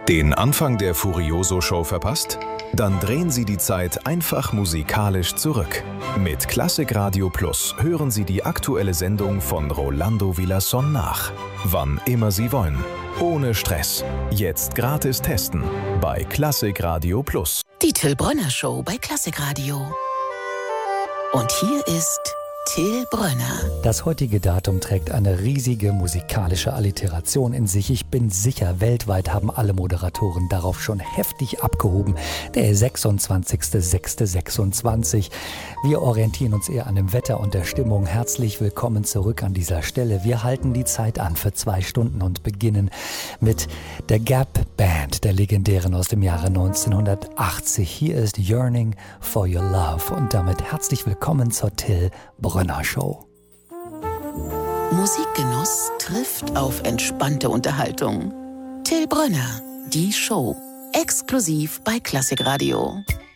Den Anfang der Furioso-Show verpasst? Dann drehen Sie die Zeit einfach musikalisch zurück. Mit Klassik Radio Plus hören Sie die aktuelle Sendung von Rolando Villazón nach. Wann immer Sie wollen. Ohne Stress. Jetzt gratis testen. Bei Klassik Radio Plus. Die Till Brönner Show bei Klassik Radio. Und hier ist Till Brönner. Das heutige Datum trägt eine riesige musikalische Alliteration in sich. Ich bin sicher, weltweit haben alle Moderatoren darauf schon heftig abgehoben. Der 26.06.26. Wir orientieren uns eher an dem Wetter und der Stimmung. Herzlich willkommen zurück an dieser Stelle. Wir halten die Zeit an für 2 Stunden und beginnen mit der Gap Band, der legendären aus dem Jahre 1980. Hier ist Yearning for Your Love und damit herzlich willkommen zur Till Brönner Show. Musikgenuss trifft auf entspannte Unterhaltung. Till Brönner, die Show. Exklusiv bei Klassik Radio.